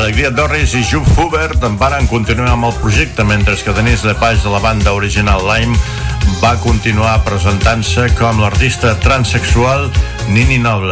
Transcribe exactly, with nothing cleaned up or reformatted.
Alegria Dorris i Jup Hubert van continuar amb el projecte, mentre que Denis Lepage de la banda original Lime va continuar presentant-se com l'artista transsexual Nini Noble.